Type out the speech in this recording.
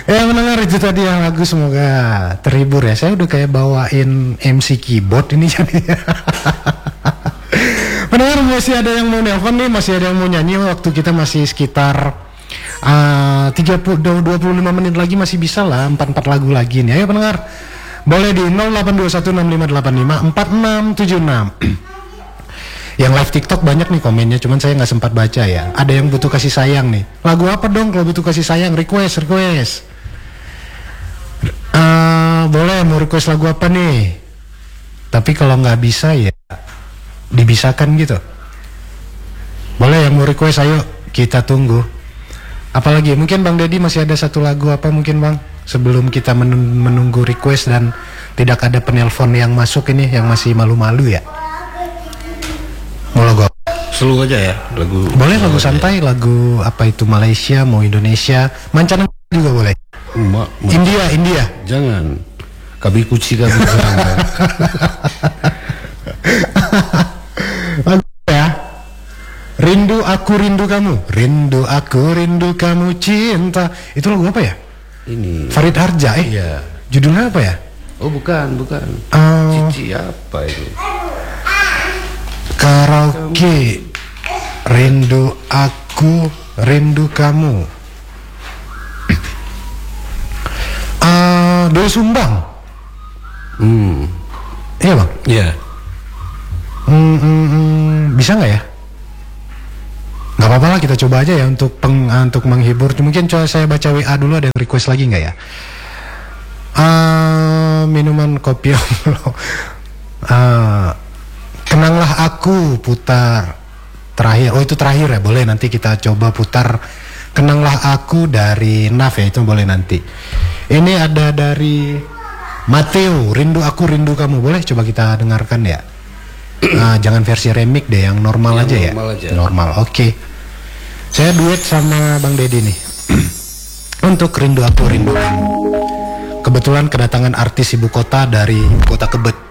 Ya mendengar itu tadi yang lagu, semoga terhibur ya. Saya udah kayak bawain MC keyboard ini jadinya. Mendengar masih ada yang mau nelpon nih, masih ada yang mau nyanyi. Waktu kita masih sekitar 25 menit lagi, masih bisa lah 4 lagu lagi nih. Ayo pendengar, boleh di 082165854676. Yang live TikTok banyak nih komennya, cuman saya nggak sempat baca ya. Ada yang butuh kasih sayang nih. Lagu apa dong kalau butuh kasih sayang? Request. Boleh, mau request lagu apa nih? Tapi kalau nggak bisa ya dibisakan gitu. Boleh yang mau request, ayo kita tunggu. Apalagi mungkin Bang Deddy masih ada satu lagu apa mungkin Bang, sebelum kita menunggu request dan tidak ada penelpon yang masuk ini, yang masih malu-malu ya. Mau lagu apa? Slow aja ya, lagu. Boleh lagu santai, lagu apa itu, Malaysia, mau Indonesia, mancanegara juga boleh. India. Jangan. Kabi kuci. Lagu ya. Rindu aku rindu kamu. Rindu aku rindu kamu cinta. Itu lagu apa ya? Ini Farid Harja Iya. Judulnya apa ya? Oh bukan. Cici apa itu? Karaoke. Rindu aku rindu kamu. Doy Sumbang. Iya Bang? Iya. Bisa nggak ya? Nggak apa-apa lah, kita coba aja ya untuk menghibur. Mungkin coba saya baca WA dulu, ada yang request lagi nggak ya? Minuman kopi. Kenanglah aku putar terakhir. Oh itu terakhir ya, boleh nanti kita coba putar Kenanglah Aku dari Naf ya, itu boleh nanti. Ini ada dari Mateo, Rindu Aku Rindu Kamu, boleh coba kita dengarkan ya. Jangan versi remix deh, yang normal aja ya. Normal, oke. Saya duet sama Bang Deddy nih. Untuk Rindu Aku Rindu Kamu. Kebetulan kedatangan artis ibu kota dari kota Kebet.